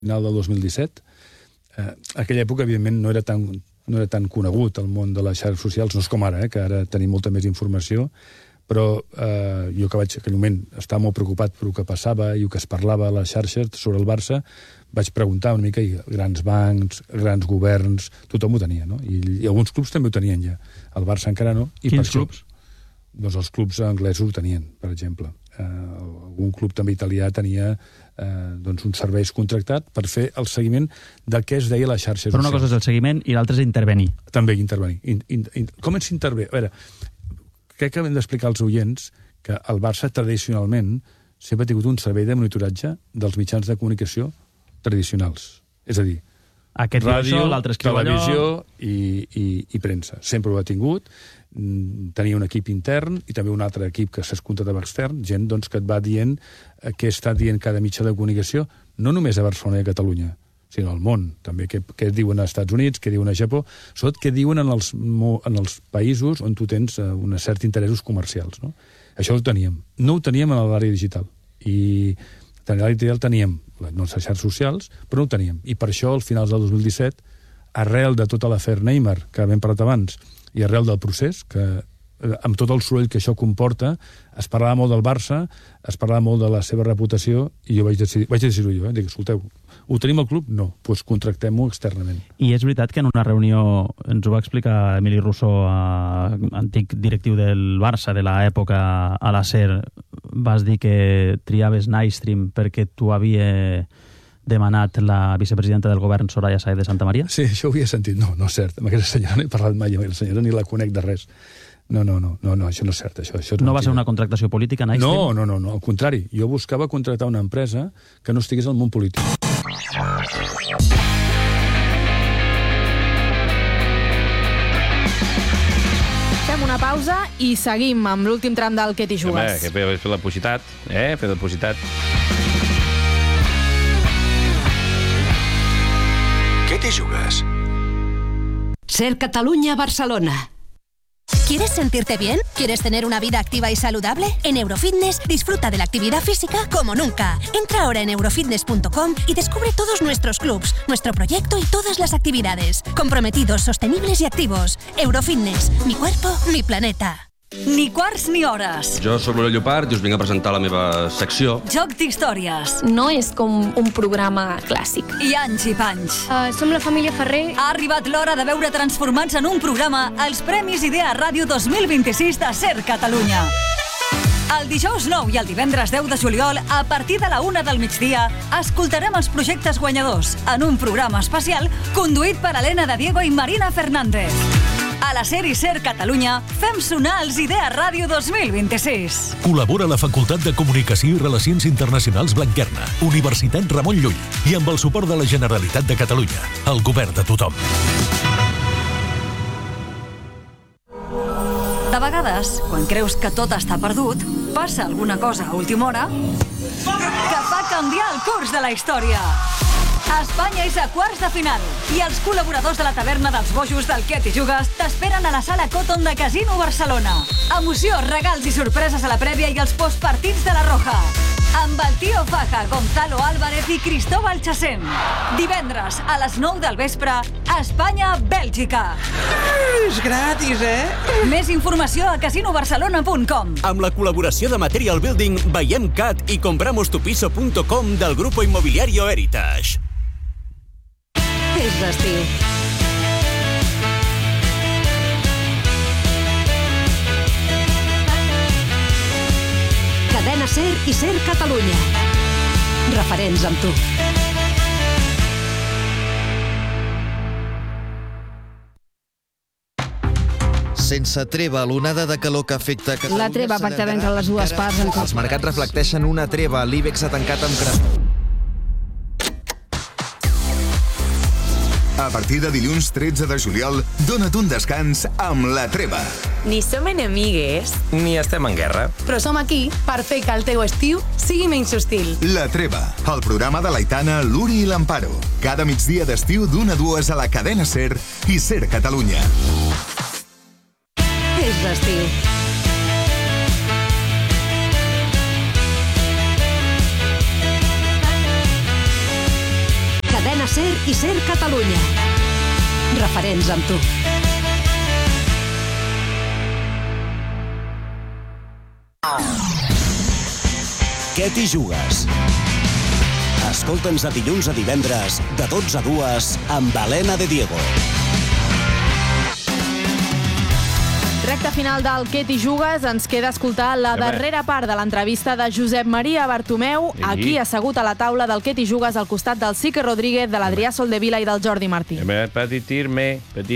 final del 2017. Aquella època, evidentment, no era tan conegut el món de les xarxes socials, no és com ara, que ara tenim molta més informació, però jo que vaig, en aquell moment, estava molt preocupat per el que passava i el que es parlava a les xarxes sobre el Barça, vaig preguntar una mica, i grans bancs, grans governs, tothom ho tenia, no? I alguns clubs també ho tenien ja. El Barça encara no. Quins clubs? Doncs els clubs anglesos ho tenien, per exemple. Algun club també italià tenia uns serveis contractats per fer el seguiment del que es deia les xarxes socials. Però una cosa és el seguiment i l'altra és intervenir. També intervenir. Com és intervenir? A veure, crec que hem d'explicar als oients que el Barça tradicionalment sempre ha tingut un servei de monitoratge dels mitjans de comunicació tradicionals. És a dir, aquest ràdio, televisió i premsa. Sempre ho ha tingut. Tenia un equip intern i també un altre equip que s'ha contractat extern, gent que et va dient què està dient cada mitjà de comunicació, no només a Barcelona i a Catalunya, sinó al món, també què diuen als Estats Units, què diuen a Japó, sobretot què diuen en els països on tu tens uns certs interessos comercials. No? Això ho teníem. No ho teníem en l'àrea digital. I a l'àrea digital teníem les nostres xarxes socials, però no ho teníem. I per això, al finals del 2017, arrel de tota l'afer Neymar, que hem parlat abans, i arrel del procés, que amb tot el soroll que això comporta, es parlava molt del Barça, es parlava molt de la seva reputació, i jo vaig decidir-ho jo. Dic, escolteu, ho tenim al club? No, doncs contractem-ho externament. I és veritat que en una reunió, ens ho va explicar Emili Rousseau, antic directiu del Barça de l'època a la SER, vas dir que triaves Nightstream perquè tu havia demanat la vicepresidenta del govern, Soraya Sáez de Santa Maria? Sí, això ho havia sentit. No és cert. Amb aquesta senyora no he parlat mai, amb la senyora ni la conec de res. No, això no és cert. Això no va ser una contractació política, Nightstream? No, al contrari. Jo buscava contractar una empresa que no estigués al món polític. Fem una pausa i seguim amb l'últim tram del Què t'hi jugues. Que fer la publicitat, fer la publicitat. ¿Qué te jugas? Ser Catalunya, Barcelona. ¿Quieres sentirte bien? ¿Quieres tener una vida activa y saludable? En Eurofitness disfruta de la actividad física como nunca. Entra ahora en eurofitness.com y descubre todos nuestros clubs, nuestro proyecto y todas las actividades. Comprometidos, sostenibles y activos. Eurofitness. Mi cuerpo, mi planeta. Ni quarts ni hores. Jo soc l'Oriol Llopart i us vinc a presentar la meva secció. Joc d'històries. No és com un programa clàssic. I anys i panys. Som la família Ferrer. Ha arribat l'hora de veure transformats en un programa els Premis Idea Ràdio 2026 de SER Catalunya. El dijous 9 i el divendres 10 de juliol, a partir de la 1 del migdia, escoltarem els projectes guanyadors en un programa especial conduït per Helena de Diego i Marina Fernández. A la SER i SER Catalunya fem sonar els Idea Ràdio 2026. Col·labora la Facultat de Comunicació i Relacions Internacionals Blanquerna, Universitat Ramon Llull i amb el suport de la Generalitat de Catalunya, el govern de tothom. De vegades, quan creus que tot està perdut, passa alguna cosa a última hora que fa canviar el curs de la història. Espanya és a quarts de final i els col·laboradors de la taverna dels bojos del Què t'hi jugues t'esperen a la sala Cotton de Casino Barcelona. Emoció, regals i sorpreses a la prèvia i els postpartits de la Roja. Amb el Tío Faja, Gonzalo Álvarez i Cristóbal Chasén. Divendres a les 9 del vespre, Espanya-Bèlgica. És gratis, Més informació a casinobarcelona.com. Amb la col·laboració de Material Building, Veiem Cat i compramostupiso.com del Grupo Inmobiliario Heritage. És d'estiu. Cadena SER i SER Catalunya. Referents amb tu. Sense treva, l'onada de calor que afecta Catalunya... La treva pactada entre les dues parts... Els mercats reflecteixen una treva. L'IBEX ha tancat amb crest. A partir de dilluns 13 de juliol, dona't un descans amb La Treva. Ni som enemigues, ni estem en guerra. Però som aquí per fer que el teu estiu sigui menys hostil. La Treva, el programa de l'Aitana, l'Uri i l'Amparo. Cada migdia d'estiu d'1 a 2 a la cadena SER i SER Catalunya. És d'estiu. Cadena SER i SER Catalunya. Referents amb tu. Què t'hi jugues? Escolta'ns de dilluns a divendres, de 12 a 2, amb Helena de Diego. Recte final del Què t'hi jugues, ens queda escoltar la darrera part de l'entrevista de Josep Maria Bartomeu, aquí assegut a la taula del Què t'hi jugues al costat del Sique Rodríguez, de l'Adrià Soldevila i del Jordi Martí. Petitir-me.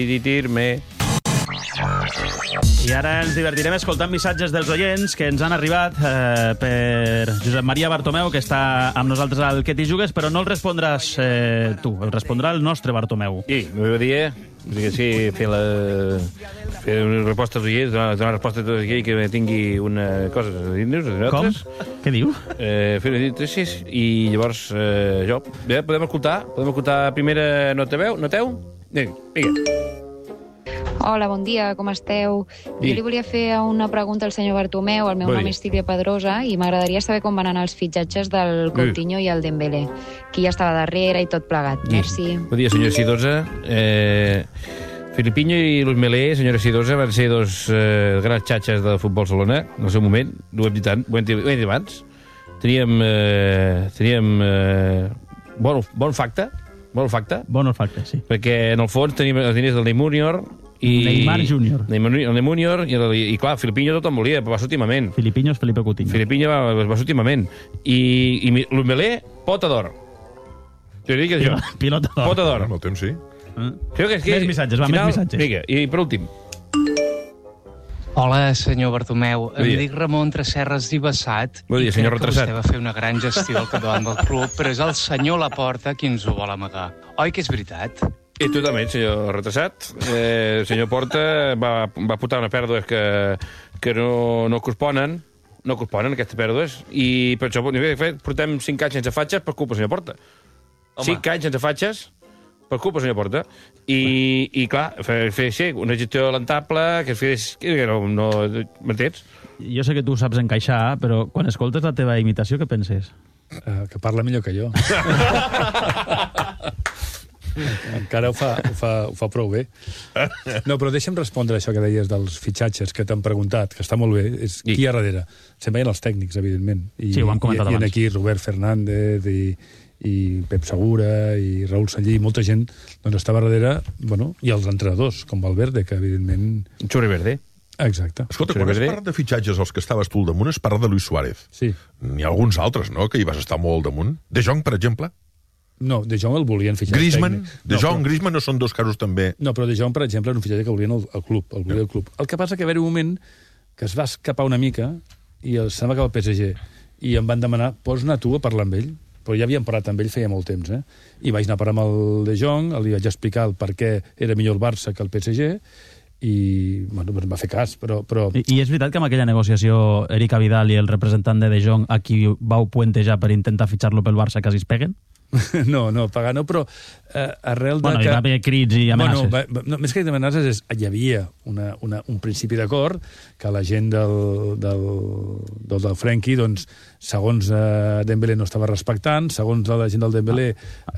I ara ens divertirem escoltant missatges dels oients que ens han arribat per Josep Maria Bartomeu, que està amb nosaltres al Què t'hi jugues, però no el respondràs tu, el respondrà el nostre Bartomeu. Sí, m'agradaria fer una resposta als oients, donar resposta a tots aquells que tingui una cosa a dir-nos. Com? Què diu? Fer una dit i llavors jo... Bé, podem escoltar primera noteu? Vinga. Hola, bon dia, com esteu? Jo li volia fer una pregunta al senyor Bartomeu. El meu nom és Sílvia Pedrosa i m'agradaria saber com van anar els fitxatges del Coutinho i el Dembélé. Qui ja estava darrere i tot plegat. Merci. Bon dia, senyora Sidosa. Filipinho i Lusmelé, senyora Sidosa, van ser dos grans xatxes de futbol Barcelona, en el seu moment. Ho hem dit tant, ho hem dit abans. Teníem bon facte, sí. Perquè, en el fons, tenim els diners del Neymar Júnior. Neymar Júnior, i clar, Filipinho tothom volia, però va sortir malament. Filipinho és Felipe Coutinho. Filipinho va sortir malament. I Lusmelé, pota d'or. Jo dic això. Pilota d'or. Pota d'or. Amb el temps, sí. Més missatges, més missatges. Vinga, i per últim. Hola, senyor Bartomeu. Em dic Ramon Tresserras i Bassat. Bon dia, senyor Retrasat. Vostè va fer una gran gestió al capdavant del club, però és el senyor Laporta qui ens ho vol amagar. Oi que és veritat? I totalment, senyor Retrasat. El senyor Porta va portar una pèrdua que no corresponen, aquestes pèrdues, i per això portem 5 anys sense fatxes per culpa del senyor Porta. 5 anys sense fatxes per culpa del senyor Porta. I clar, fer una gestió lamentable, que es fes... No, m'entens? Jo sé que tu saps encaixar, però quan escoltes la teva imitació, què penses? Que parla millor que jo. Encara ho fa prou bé. No, però deixa'm respondre això que deies dels fitxatges que t'han preguntat, que està molt bé. És qui hi ha darrere? Sempre hi ha els tècnics, evidentment. Sí, ho hem comentat abans. I aquí Robert Fernández i Pep Segura i Raúl Sallí, molta gent doncs estava darrere, i els entrenadors, com Valverde, que evidentment... Xurri Verde. Exacte. Escolta, quan es parla de fitxatges als que estaves tu al damunt, es parla de Luis Suárez. Sí. N'hi ha alguns altres, no?, que hi vas estar molt al damunt. De Jong, per exemple? No, De Jong el volien fitxar Griezmann? tècnic. Griezmann no són dos casos també... No, però De Jong, per exemple, era un fitxatge que volien el club. El que passa que va haver un moment que es va escapar una mica i se'n va acabar el PSG i em van demanar, pots anar tu a parlar amb ell? Però ja havíem parlat amb ell feia molt temps, I vaig anar a parlar amb el De Jong, li vaig explicar el per què era millor el Barça que el PSG, i em va fer cas, però... I és veritat que amb aquella negociació Eric Abidal i el representant de Jong a qui vau puentejar per intentar fitxar-lo pel Barça quasi es peguen? No, pagar no, però arrel de que... Hi va haver crits i amenaces. Més que amenaces, hi havia un principi d'acord que la gent del Frenkie, doncs, segons Dembélé no estava respectant, segons la gent del Dembélé...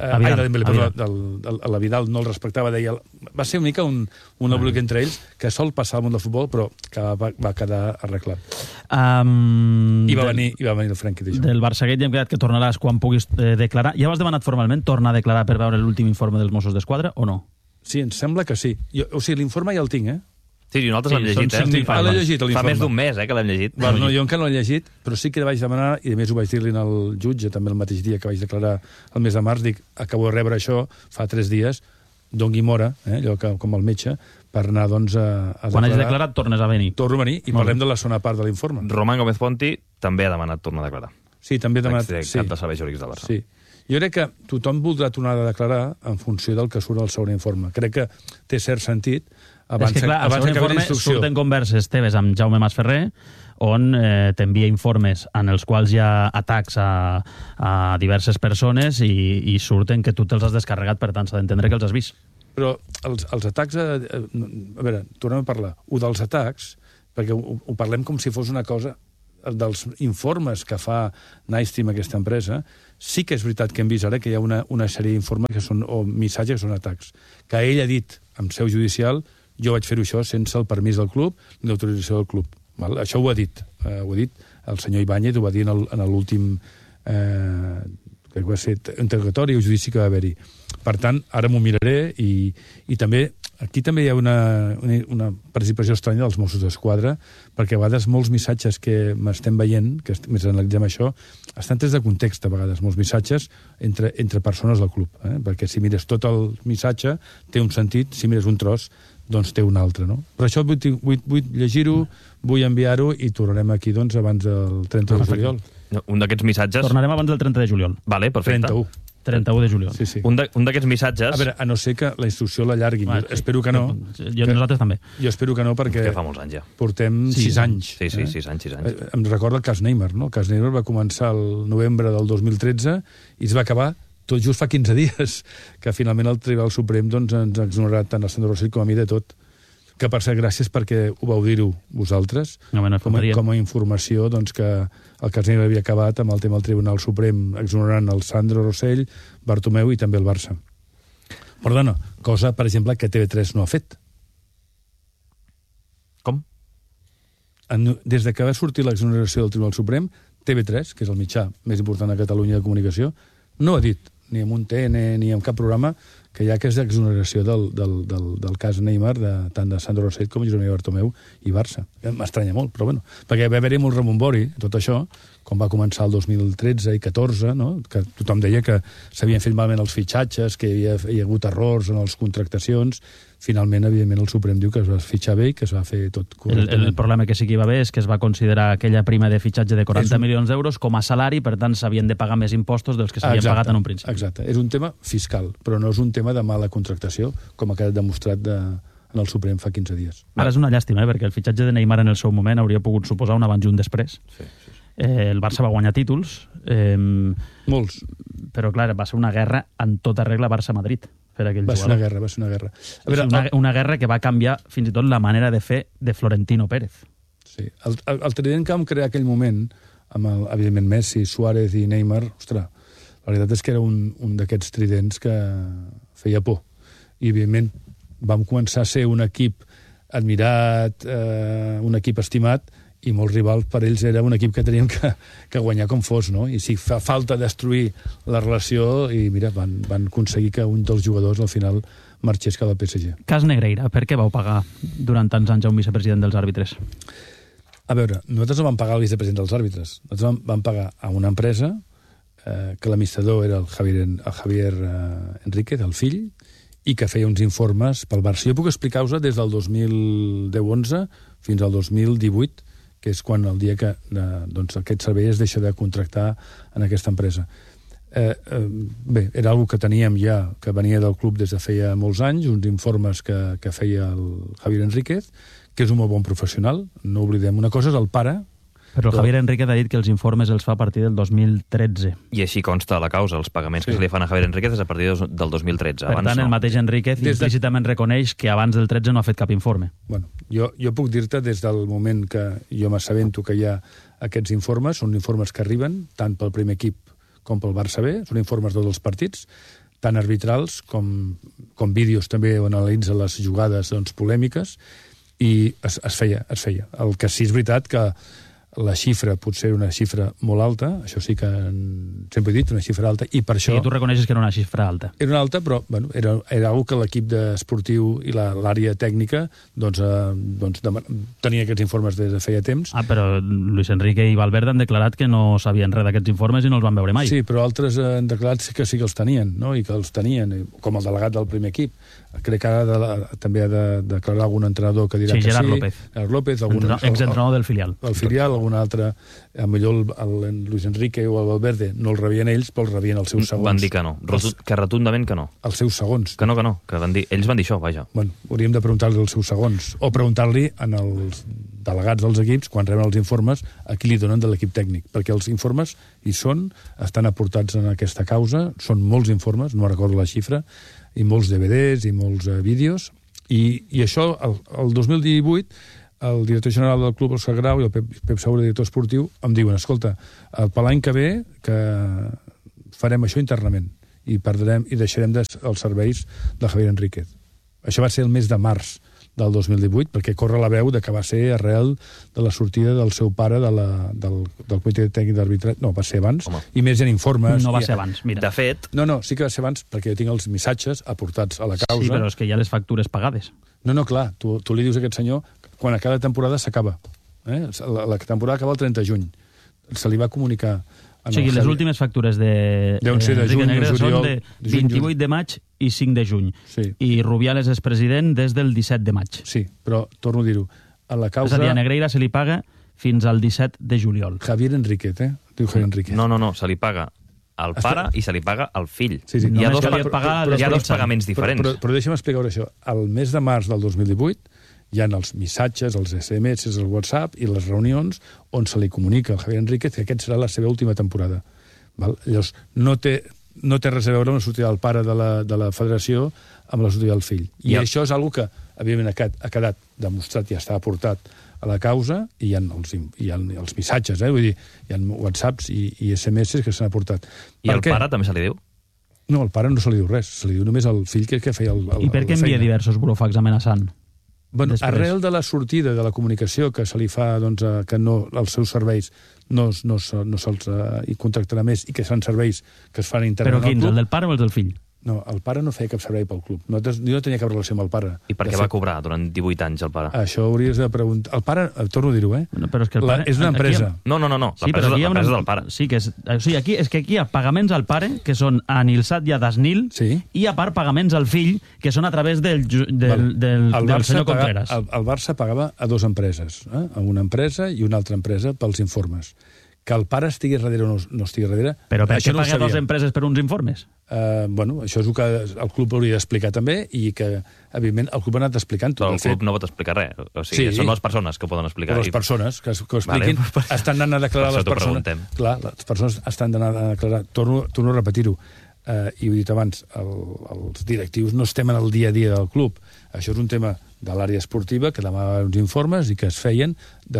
la Vidal no el respectava, deia... Va ser una mica un embolic entre ells que sol passar al món del futbol, però que va quedar arreglat. I va venir el Frenkie de Jong. Del Barçaguet ja hem quedat que tornaràs quan puguis declarar. Ja has demanat formalment tornar a declarar per veure l'últim informe dels Mossos d'Esquadra o no? Sí, em sembla que sí. O sigui, l'informe ja el tinc, Sí, nosaltres l'hem llegit, L'he llegit, l'informe. Fa més d'un mes, que l'hem llegit. No, jo encara no l'he llegit, però sí que vaig demanar, i a més ho vaig dir-li al jutge, també el mateix dia que vaig declarar el mes de març, dic, acabo de rebre això fa 3 dies, dongui mora, allò com el metge, per anar, doncs, a declarar. Quan hagis declarat, tornes a venir. Torno a venir i parlem de la segona part de l'informe. Román Gómez Ponti també ha demanat tornar a declarar. Sí, també ha demanat... Cap de serveis jurídics del Barça. Sí. Jo crec que tothom voldrà tornar a declarar en funció del que surt al segon informe. Crec que té cert sentit abans que clar, al segon informe surten converses teves amb Jaume Masferrer on t'envia informes en els quals hi ha atacs a diverses persones i surten que tu te'ls has descarregat, per tant s'ha d'entendre que els has vist. Però els atacs... A veure, tornem a parlar. Dels atacs, perquè ho parlem com si fos una cosa dels informes que fa Nystream, aquesta empresa, sí que és veritat que hem vist ara que hi ha una sèrie d'informes que són, o missatges que són atacs. Que ell ha dit, en seu judicial, jo vaig fer-ho això sense el permís del club ni l'autorització del club. Val? Això ho ha dit. El senyor Ibáñez ho va dir en l'últim crec que va ser interrogatori o judici que va haver-hi. Per tant, ara m'ho miraré i també, aquí també hi ha una participació estranya dels Mossos d'Esquadra, perquè a vegades molts missatges que m'estem veient, que més analitzem això, estan trets de context, a vegades, molts missatges entre persones del club. Perquè si mires tot el missatge, té un sentit, si mires un tros, doncs té un altre, no? Per això vull llegir-ho, vull enviar-ho i tornarem aquí, doncs, abans del 30 de juliol. Un d'aquests missatges... Tornarem abans del 30 de juliol. Vale, perfecte. 31 de juliol. Sí. Un d'aquests missatges... A veure, a no ser que la instrucció l'allarguin. Espero que no. Nosaltres també. Jo espero que no, perquè... Que fa molts anys ja. Portem 6 anys. Sí, 6 anys. Em recorda el cas Neymar, no? El cas Neymar va començar el novembre del 2013 i es va acabar tot just fa 15 dies, que finalment el Tribunal Suprem ens ha exonerat tant el Sandro Rosell com a mi de tot. Que per cert, gràcies perquè ho vau dir-ho vosaltres, com a informació, doncs, que el cas Neymar havia acabat amb el tema del Tribunal Suprem exonerant el Sandro Rosell, Bartomeu i també el Barça. Perdona, cosa, per exemple, que TV3 no ha fet. Com? Des de que va sortir l'exoneració del Tribunal Suprem, TV3, que és el mitjà més important de Catalunya de comunicació, no ha dit, ni en un TN ni en cap programa, que hi ha aquesta exoneració del cas Neymar, tant de Sandro Rosell com Josep Bartomeu i Barça. M'estranya molt, però bueno, perquè va haver-hi molt rebombori, tot això, com va començar el 2013 i 14, no? Que tothom deia que s'havien fet malament els fitxatges, que hi havia hagut errors en les contractacions. Finalment, evidentment, el Suprem diu que es va fitxar bé i que es va fer tot correctament. El problema que sí que hi va haver és que es va considerar aquella prima de fitxatge de 40 milions d'euros com a salari, per tant, s'havien de pagar més impostos dels que s'havien pagat en un principi. Exacte. És un tema fiscal, però no és un tema de mala contractació, com ha quedat demostrat en el Suprem fa 15 dies. Ara és una llàstima, perquè el fitxatge de Neymar en el seu moment hauria pogut suposar un abans i un després. Sí. El Barça va guanyar títols. Molts. Però, clar, va ser una guerra en tota regla Barça-Madrid. Va ser una guerra. A veure, una guerra que va canviar fins i tot la manera de fer de Florentino Pérez. Sí. El trident que vam crear aquell moment, amb evidentment Messi, Suárez i Neymar, ostres, la veritat és que era un d'aquests tridents que feia por. I, evidentment, vam començar a ser un equip admirat, un equip estimat, i molts rivals per ells era un equip que teníem que guanyar com fos, no? I si fa falta destruir la relació, i mira, van aconseguir que un dels jugadors al final marxés cap al PSG. Cas Negreira, per què vau pagar durant tants anys a un vicepresident dels àrbitres? A veure, nosaltres no vam pagar al vicepresident dels àrbitres. Nosaltres vam pagar a una empresa que l'administrador era el Javier Enríquez, el fill, i que feia uns informes pel Barça. Jo puc explicar-vos des del 2010-11 fins al 2018, que és quan el dia que aquest servei es deixa de contractar en aquesta empresa. Bé, era una que teníem ja, que venia del club des de feia molts anys, uns informes que feia el Javier Enríquez, que és un molt bon professional, no oblidem. Una cosa és el pare... Però el Javier Enríquez ha dit que els informes els fa a partir del 2013. I així consta la causa, els pagaments que se li fan a Javier Enríquez és a partir del 2013. Per tant, el mateix Enríquez implícitament reconeix que abans del 13 no ha fet cap informe. Bueno, jo puc dir-te des del moment que jo m'assabento que hi ha aquests informes, són informes que arriben tant pel primer equip com pel Barça B, són informes de tots els partits, tant arbitrals com vídeos també on analitza les jugades polèmiques, i es feia. El que sí és veritat que la xifra potser era una xifra molt alta, això sí que sempre he dit, una xifra alta, i per això... Sí, tu reconeixes que era una xifra alta. Era una alta, però bueno, era algo que l'equip esportiu i l'àrea tècnica tenia aquests informes des de feia temps. Però Luis Enrique i Valverde han declarat que no sabien res d'aquests informes i no els van veure mai. Sí, però altres han declarat que sí que els tenien, no? I que els tenien, com el delegat del primer equip. Crec que ara també ha de declarar algun entrenador que dirà que sí. Gerard López. Exentrenador del filial. El filial, algun altre, millor el Luis Enrique o el Valverde no el rebien ells, però el rebien els seus segons. Van dir que no, que rotundament que no. Els seus segons. Que no, que ells van dir això, vaja. Bueno, hauríem de preguntar-li els seus segons, o preguntar-li als delegats dels equips, quan reben els informes, a qui li donen de l'equip tècnic, perquè els informes estan aportats en aquesta causa, són molts informes, no recordo la xifra, i molts DVDs i molts vídeos, i això, el 2018, el director general del club, Òscar Grau, i el Pep Saura, director esportiu, em diuen, escolta, per l'any que ve que farem això internament i deixarem els serveis de Javier Enríquez. Això va ser el mes de març del 2018, perquè corre la veu de que va ser arrel de la sortida del seu pare del comitè tècnic d'arbitratge. No, va ser abans, i més en informes. No va ser abans, mira. De fet... No, sí que va ser abans, perquè jo tinc els missatges aportats a la causa. Sí, però és que hi ha les factures pagades. No, clar, tu li dius a aquest senyor quan a cada temporada s'acaba. La temporada acaba el 30 de juny. Se li va comunicar... O sigui, les últimes factures de Enrique Negreira són de 28 de maig i 5 de juny. I Rubiales és president des del 17 de maig. Sí, però torno a dir-ho. A la causa... És a dir, a Negreira se li paga fins al 17 de juliol. Javier Enríquez, Diu Javier Enríquez. No, se li paga al pare i se li paga al fill. Hi ha dos pagaments diferents. Però deixa'm explicar això. Al mes de març del 2018 hi ha els missatges, els SMS, el WhatsApp i les reunions on se li comunica al Javier Enríquez que aquest serà la seva última temporada. Llavors, no té res a veure amb la sortida del pare de la federació amb la sortida del fill. I això és una cosa que, evidentment, ha quedat demostrat i està aportat a la causa, i hi ha els missatges, vull dir, hi ha WhatsApps i SMS que s'han aportat. I al pare també se li diu? No, al pare no se li diu res, se li diu només al fill que feia el I per què envia diversos burofax amenaçant? Arrel de la sortida de la comunicació que se li fa que els seus serveis no se'ls contractarà més i que són serveis que es fan internament al club. Però quins, el del pare o el del fill? No, el pare no feia cap servei pel club. Jo no tenia cap relació amb el pare. I per què va cobrar durant 18 anys el pare? Això hauries de preguntar. El pare, torno a dir-ho, però és que el pare... És una empresa. No, l'empresa del pare. Sí, que aquí hi ha pagaments al pare, que són a Nilsat i a Dasnil, i a part pagaments al fill, que són a través del senyor Contreras. El Barça pagava a dues empreses, a una empresa i una altra empresa pels informes. Que el pare estigui darrere o no estigui darrere... Però per què paga dues empreses per uns informes? Això és el que el club hauria d'explicar també i que, evidentment, el club ha anat explicant. Però el club no pot explicar res. O sigui, són les persones que poden explicar. Però les persones que ho expliquin estan anant a declarar les persones. Clar, les persones estan anant a declarar. Torno a repetir-ho. I ho he dit abans, els directius no estem en el dia a dia del club. Això és un tema de l'àrea esportiva que demanaven uns informes i que es feien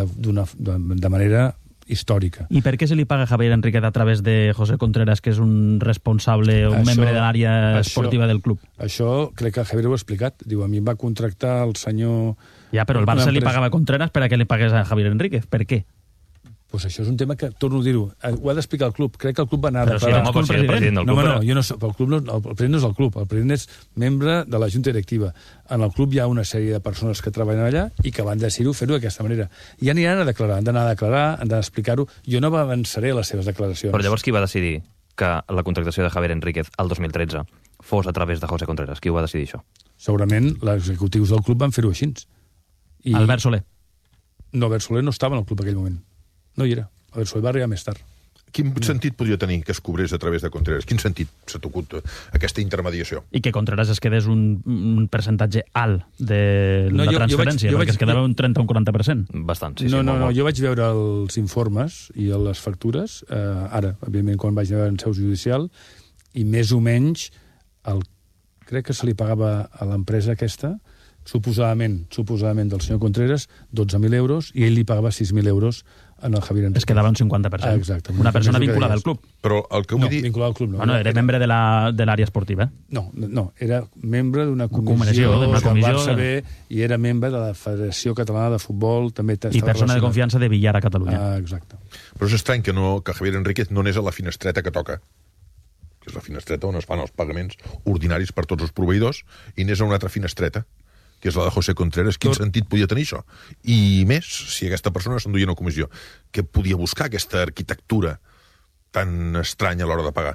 de manera històrica. I per què se li paga a Javier Enríquez a través de José Contreras, que és un responsable o un membre de l'àrea esportiva del club? Això crec que el Javier ho ha explicat. Diu, a mi em va contractar el senyor... Ja, però el Barça li pagava a Contreras per a què li pagués a Javier Enríquez. Per què? Pues això és un tema que, torno a dir-ho, ho ha d'explicar el club. Crec que el club va anar a declarar... Però si el president del club... No, el president no és el club, el president és membre de la junta directiva. En el club hi ha una sèrie de persones que treballen allà i que van decidir fer-ho d'aquesta manera. I aniran a declarar, han d'anar a declarar, han d'explicar-ho. Jo no avançaré a les seves declaracions. Però llavors qui va decidir que la contractació de Javier Enríquez el 2013 fos a través de José Contreras? Qui ho va decidir, això? Segurament els executius del club van fer-ho així. Albert Soler? No, Albert Soler no estava en el club en aquell moment. No hi era. Albert Soler va arribar més tard. Quin sentit podria tenir que es cobrés a través de Contreras? Quin sentit s'ha tocut aquesta intermediació? I que Contreras es quedés un percentatge alt de la transferència, perquè es quedava un 30 o un 40%. Bastant, sí. No, jo vaig veure els informes i les factures, ara, evidentment, quan vaig veure en seu judicial, i més o menys, crec que se li pagava a l'empresa aquesta, suposadament del senyor Contreras, 12.000 euros, i ell li pagava 6.000 euros en el Javier Enríquez. Es quedava un 50%. Exacte. Una persona vinculada al club. Però el que vull dir... No, vinculada al club no. Bueno, era membre de l'àrea esportiva. No, era membre d'una comissió del Barça B i era membre de la Federació Catalana de Futbol. I persona de confiança de Villar a Catalunya. Exacte. Però és estrany que Javier Enríquez no anés a la finestreta que toca, que és la finestreta on es fan els pagaments ordinaris per tots els proveïdors, i anés a una altra finestreta, que és la de José Contreras. Quin sentit podia tenir això? I més, si aquesta persona s'enduia una comissió, què podia buscar aquesta arquitectura tan estranya a l'hora de pagar?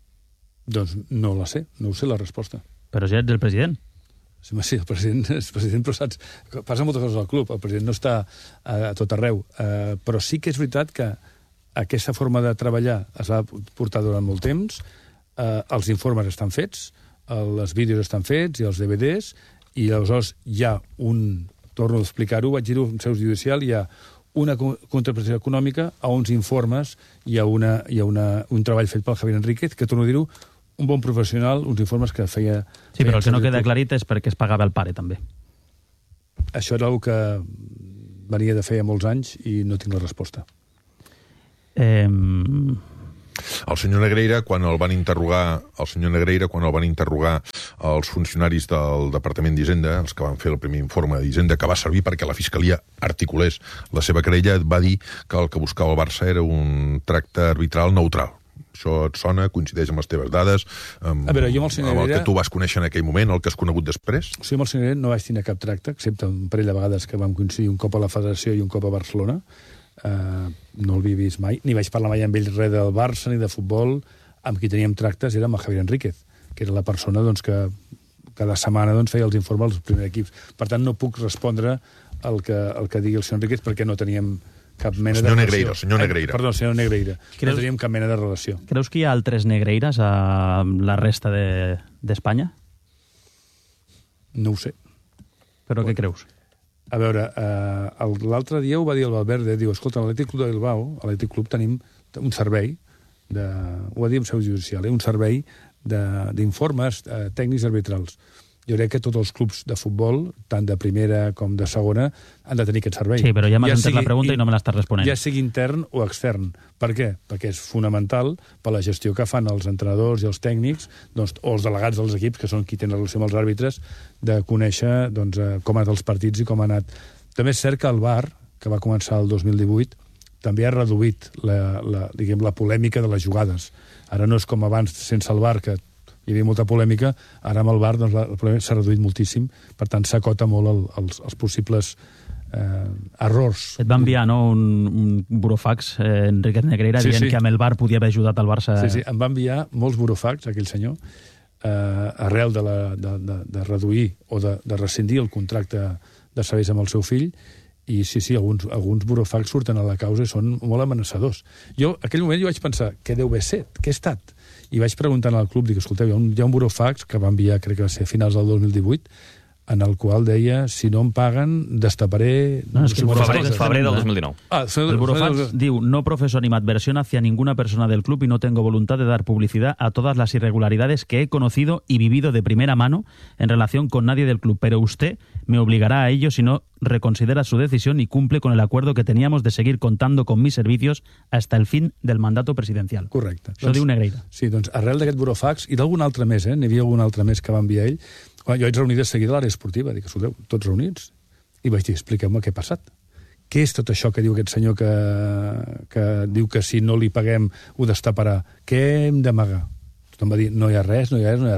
Doncs no la sé, no ho sé la resposta. Però si ets el president. Sí, el president és president, però saps, passa moltes coses al club, el president no està a tot arreu, però sí que és veritat que aquesta forma de treballar es va portar durant molt temps, els informes estan fets, els vídeos estan fets i els DVDs, i aleshores hi ha torno a explicar-ho, vaig dir-ho en seu judicial, hi ha una contraprestació econòmica a uns informes, hi ha un treball fet pel Javier Enríquez, que torno a dir-ho, un bon professional, uns informes que feia... Sí, però el que no queda aclarit és perquè es pagava el pare, també. Això era el que venia de feia molts anys i no tinc la resposta. El senyor Negreira, quan el van interrogar els funcionaris del Departament d'Hisenda, els que van fer el primer informe d'Hisenda, que va servir perquè la Fiscalia articulés la seva querella, va dir que el que buscava el Barça era un tracte arbitral neutral. Això et sona, coincideix amb les teves dades, amb el que tu vas conèixer en aquell moment, el que has conegut després? Sí, amb el senyor Negreira no vaig tenir cap tracte, excepte un parell de vegades que vam coincidir un cop a la Federació i un cop a Barcelona. No el havia vist mai, ni vaig parlar mai amb ell res del Barça ni de futbol. Amb qui teníem tractes era amb el Javier Enríquez, que era la persona que cada setmana feia els informes als primers equips. Per tant, no puc respondre el que digui el senyor Enríquez perquè no teníem cap mena de relació. Senyor Negreira. Perdó, senyor Negreira. No teníem cap mena de relació. Creus que hi ha altres Negreiras a la resta d'Espanya? No ho sé. Però què creus? A veure, l'altre dia ho va dir el Valverde, diu, escolta, a l'Atlètic Club de Bilbao, a l'Atlètic Club tenim un servei, ho va dir en seu judicial, un servei d'informes tècnics arbitrals. Jo crec que tots els clubs de futbol, tant de primera com de segona, han de tenir aquest servei. Sí, però ja m'has entès la pregunta i no me l'estàs responent. Ja sigui intern o extern. Per què? Perquè és fonamental per la gestió que fan els entrenadors i els tècnics, o els delegats dels equips, que són qui tenen relació amb els àrbitres, de conèixer com han anat els partits i com ha anat. També és cert que el VAR, que va començar el 2018, també ha reduït la polèmica de les jugades. Ara no és com abans, sense el VAR, que hi havia molta polèmica, ara amb el VAR la polèmica s'ha reduït moltíssim, per tant s'acota molt els possibles errors. Et va enviar un burofax, Enriquez Negreira, dient que amb el VAR podia haver ajudat el Barça. Sí, em va enviar molts burofax, aquell senyor, arrel de reduir o de rescindir el contracte de serveis amb el seu fill, i sí, alguns burofax surten a la causa i són molt amenaçadors. Jo, en aquell moment, vaig pensar, què deu haver set? Què ha estat? I vaig preguntar al club, dic, escolteu, hi ha un burofax que va enviar, crec que va ser a finals del 2018, en el qual deia, si no em paguen, destaparé... No, és que febrer del 2019. El burofax diu, no profeso animadversión hacia ninguna persona del club y no tengo voluntad de dar publicidad a todas las irregularidades que he conocido y vivido de primera mano en relación con nadie del club, pero usted me obligará a ello si no reconsidera su decisión y cumple con el acuerdo que teníamos de seguir contando con mis servicios hasta el fin del mandato presidencial. Correcte. Això diu Negreira. Sí, doncs arrel d'aquest burofax, i d'algun altre més, n'hi havia algun altre més que va enviar ell, jo vaig reunir de seguida a l'àrea esportiva, dic, escolteu, tots reunits, i vaig dir, expliqueu-me què ha passat. Què és tot això que diu aquest senyor que diu que si no li paguem ho destaparà? Què hem d'amagar? Tothom va dir, no hi ha res.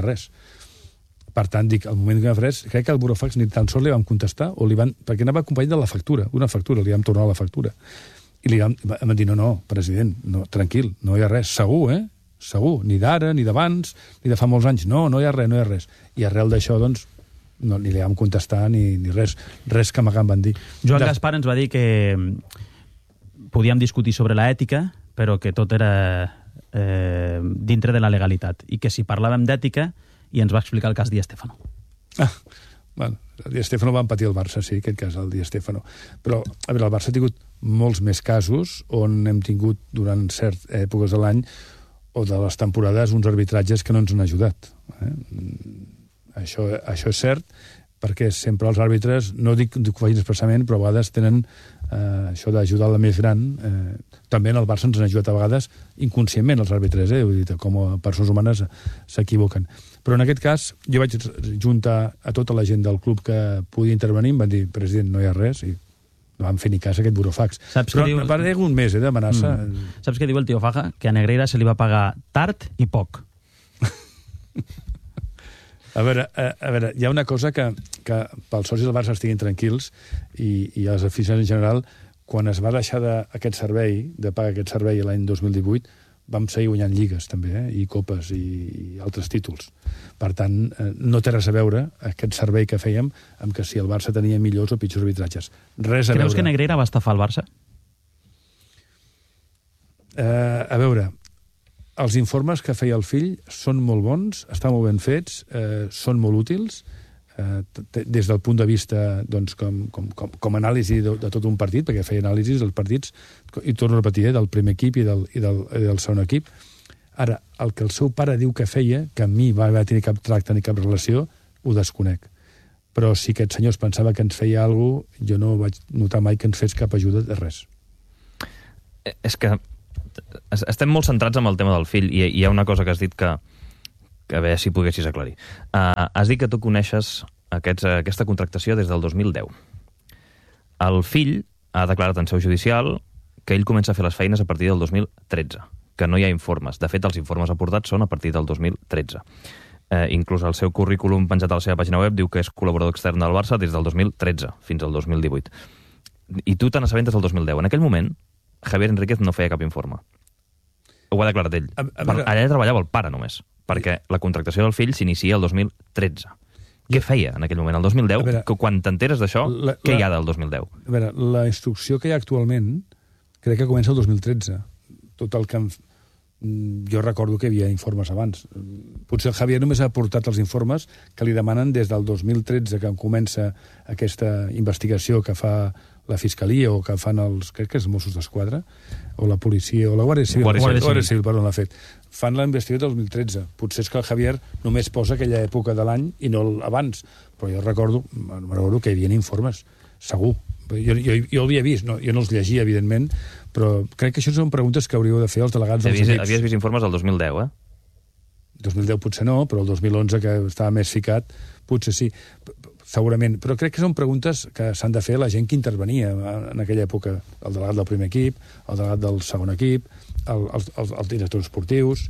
Per tant, dic, al moment que m'ha res, crec que el burofax ni tan sols li vam contestar, perquè anava acompanyat de la factura, una factura, li vam tornar la factura. I em van dir, no, president, no, tranquil, no hi ha res, segur, segur, ni d'ara, ni d'abans, ni de fa molts anys, no hi ha res. I arrel d'això, doncs, no, ni li vam contestar ni res que m'hagan van dir. Joan Gaspar ens va dir que podíem discutir sobre l'ètica, però que tot era dintre de la legalitat, i que si parlàvem d'ètica, i ens va explicar el cas Di Stéfano. Bueno, el Di Stéfano va empatir el Barça, sí, aquest cas, el Di Stéfano. Però, a veure, el Barça ha tingut molts més casos on hem tingut, durant certes èpoques de l'any, o de les temporades, uns arbitratges que no ens han ajudat. Això és cert, perquè sempre els àrbitres, no dic que ho facin expressament, però a vegades tenen això d'ajudar la més gran. També en el Barça ens han ajudat a vegades inconscientment els àrbitres, vull dir, com a persones humanes s'equivoquen. Però en aquest cas, jo vaig juntar a tota la gent del club que podia intervenir, em van dir, president, no hi ha res, i no vam fer ni cas a aquest burofax. Però me pareix un mes d'amenaça. Saps què diu el tio Faja? Que a Negreira se li va pagar tard i poc. A veure, hi ha una cosa que pels socis del Barça estiguin tranquils i els aficionats en general, quan es va deixar aquest servei, de pagar aquest servei l'any 2018, vam seguir guanyant lligues també, i copes i altres títols. Per tant, no té res a veure aquest servei que fèiem amb que si el Barça tenia millors o pitjors arbitratges. Res a veure. Creus que Negreira va estafar el Barça? A veure, els informes que feia el fill són molt bons, estan molt ben fets, són molt útils, des del punt de vista com a anàlisi de tot un partit, perquè feia anàlisis dels partits, i torno a repetir, del primer equip i del segon equip. Ara, el que el seu pare diu que feia, que amb mi va haver tenir cap tracte ni cap relació, ho desconec. però si aquest senyor es pensava que ens feia alguna cosa, jo no vaig notar mai que ens fes cap ajuda de res. És que estem molt centrats en el tema del fill, i hi ha una cosa que has dit que a veure si poguessis aclarir. Has dit que tu coneixes aquesta contractació des del 2010. El fill ha declarat en seu judicial que ell comença a fer les feines a partir del 2013, que no hi ha informes. De fet, els informes aportats són a partir del 2013. Inclús el seu currículum penjat a la seva pàgina web diu que és col·laborador extern del Barça des del 2013 fins al 2018. I tu te n'assabentes del 2010. En aquell moment, Javier Enríquez no feia cap informe. Ho ha declarat ell. Allà treballava el pare només, perquè la contractació del fill s'inicia el 2013. Què feia en aquell moment, el 2010? Quan t'enteres d'això, què hi ha del 2010? A veure, la instrucció que hi ha actualment crec que comença el 2013. Tot el que... Jo recordo que hi havia informes abans. Potser el Javier només ha aportat els informes que li demanen des del 2013, que comença aquesta investigació que fa la Fiscalia o que fan crec que els Mossos d'Esquadra, o la policia, o la Guàrdia Civil. Guàrdia Civil, perdó, l'ha fet. Fan la investigació del 2013. Potser és que el Javier només posa aquella època de l'any i no abans. Però jo recordo que hi havia informes, segur. Jo ho havia vist, jo no els llegia, evidentment, però crec que això són preguntes que hauríeu de fer els delegats dels equips. Havies vist informes del 2010, 2010 potser no, però el 2011, que estava més ficat, potser sí, segurament. Però crec que són preguntes que s'han de fer la gent que intervenia en aquella època. El delegat del primer equip, el delegat del segon equip, els directors esportius...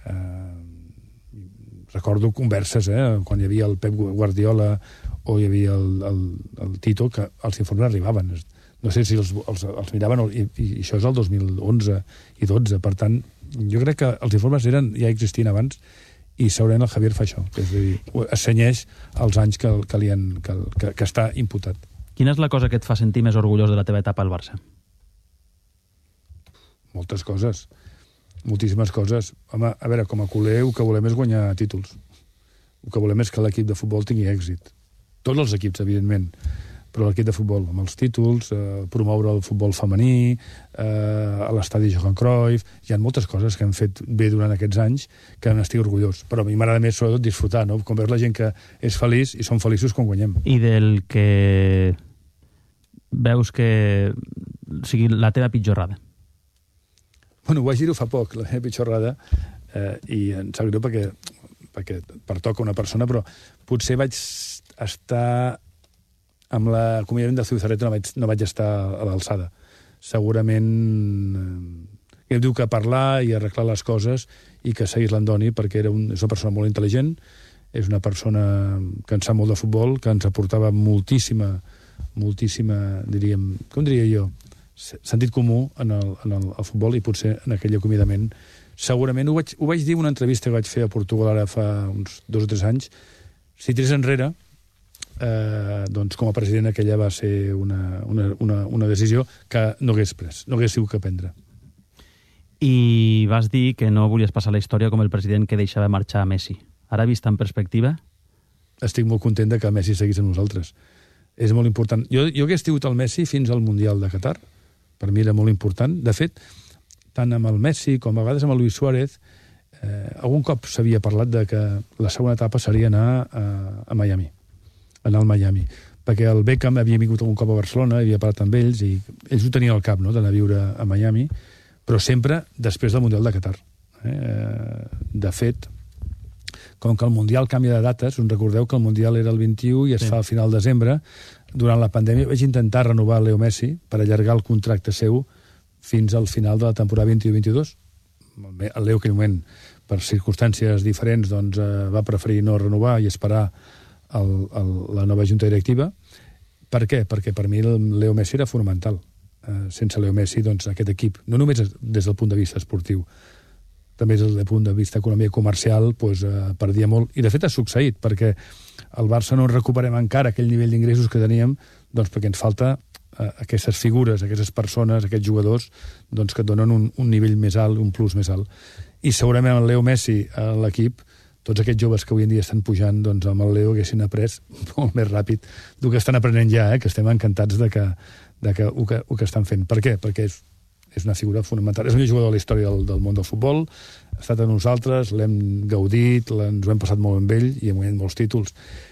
Recordo converses, quan hi havia el Pep Guardiola o hi havia el Tito, que els informes arribaven. No sé si els miraven, i això és el 2011 i 12. Per tant, jo crec que els informes ja existien abans i segurament el Javier fa això. És a dir, assenyeix els anys que està imputat. Quina és la cosa que et fa sentir més orgullós de la teva etapa al Barça? Moltes coses. Moltíssimes coses. Home, a veure, com a culer, el que volem és guanyar títols. El que volem és que l'equip de futbol tingui èxit. Tots els equips, evidentment, però l'equip de futbol, amb els títols, promoure el futbol femení, a l'estadi Johan Cruyff... Hi ha moltes coses que hem fet bé durant aquests anys que n'estic orgullós. Però a mi m'agrada més, sobretot, disfrutar, no? Com veus la gent que és feliç i són feliços quan guanyem. I del que veus que sigui la teva pitjorrada? Bueno, ho vaig dir-ho fa poc, la meva pitjorrada, i em sap greu perquè pertoca una persona, però potser vaig estar amb l'acomiadament del Zubizarreta, no vaig estar a l'alçada. Segurament em diu que parlar i arreglar les coses i que seguís l'Andoni, perquè és una persona molt intel·ligent, és una persona que en sap molt de futbol, que ens aportava moltíssima, diríem, com diria jo, sentit comú en el futbol, i potser en aquell acomiadament segurament ho vaig dir en una entrevista que vaig fer a Portugal ara fa uns 2 o 3 anys. Si tirés enrere, doncs com a president aquella va ser una decisió que no hagués pres, no hagués sigut que prendre. I vas dir que no volies passar la història com el president que deixava marxar a Messi. Ara, vist en perspectiva? Estic molt content que Messi seguís amb nosaltres. És molt important. Jo hagués tingut el Messi fins al Mundial de Qatar. Per mi era molt important. De fet, tant amb el Messi com a vegades amb el Luis Suárez, algun cop s'havia parlat de que la segona etapa seria anar a Miami, anar al Miami, perquè el Beckham havia vingut algun cop a Barcelona, havia parlat amb ells, i ells ho tenien al cap, no?, d'anar a viure a Miami, però sempre després del Mundial de Qatar. De fet, com que el Mundial canvia de dates, us recordeu que el Mundial era el 21 i es fa al final de desembre, durant la pandèmia vaig intentar renovar Leo Messi per allargar el contracte seu fins al final de la temporada 21-22. El Leo, que en moment, per circumstàncies diferents, doncs, va preferir no renovar i esperar la nova junta directiva. Per què? Perquè per mi el Leo Messi era fonamental. Sense Leo Messi, doncs, aquest equip, no només des del punt de vista esportiu, també des del punt de vista economia comercial, doncs, perdia molt. I de fet ha succeït, perquè el Barça no recuperem encara aquell nivell d'ingressos que teníem, doncs perquè ens falta aquestes figures, aquestes persones, aquests jugadors, doncs, que et donen un nivell més alt, un plus més alt. I segurament el Leo Messi a l'equip, tots aquests joves que avui en dia estan pujant, doncs amb el Leo haguessin après molt més ràpid del que estan aprenent ja, que estem encantats de que ho que estan fent. Per què? Perquè és una figura fonamental. És un jugador de la història del món del futbol, ha estat amb nosaltres, l'hem gaudit, ens ho hem passat molt amb ell i hem guanyat molts títols.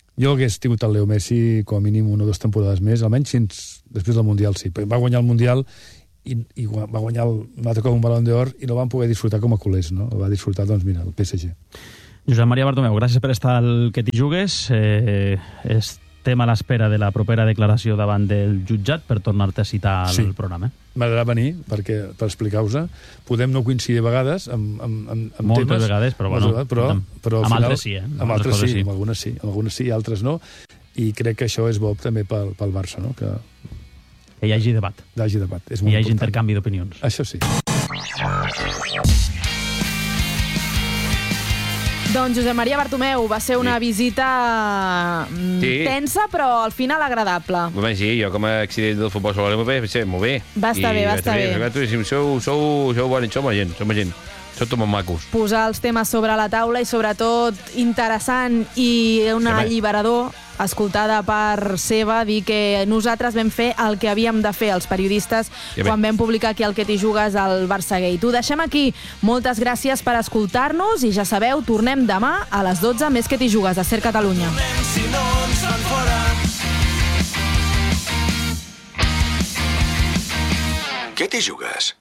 Jo hagués tingut el Leo Messi com a mínim 1 o 2 temporades més, almenys després del Mundial sí. Va guanyar el Mundial i va guanyar un altre cop un Balón d'Or i no van poder disfrutar com a culers, no? Va disfrutar, doncs mira, el PSG. Josep Maria Bartomeu, gràcies per estar al Que t'hi jugues. Estem a l'espera de la propera declaració davant del jutjat per tornar-te a citar al programa. M'agradarà venir per explicar-vos. Podem no coincidir a vegades amb moltes temes. Vegades, però bueno. Però amb altres sí, Amb altres sí, amb algunes sí i altres no. I crec que això és bo també pel Barça, no? Que hi hagi debat. És molt important. Hi hagi intercanvi d'opinions. Això sí. Doncs Josep Maria Bartomeu, va ser una visita tensa, però al final agradable. Sí, jo com a accident del futbol solo molt bé. Va estar bé. Sou bons, som gent. Sou tot molt macos. Posar els temes sobre la taula i sobretot interessant i un alliberador escoltar de part seva dir que nosaltres vam fer el que havíem de fer els periodistes quan vam publicar aquí el Que t'hi jugues al Barça Gate. Ho deixem aquí. Moltes gràcies per escoltar-nos i ja sabeu, tornem demà a les 12 més Que t'hi jugues a Ser Catalunya. Que t'hi jugues?